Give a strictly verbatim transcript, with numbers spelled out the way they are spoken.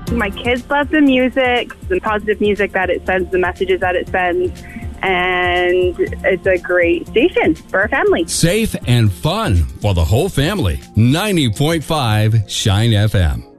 My kids love the music, the positive music that it sends, the messages that it sends, and it's a great station for our family. Safe and fun for the whole family. ninety point five Shine F M.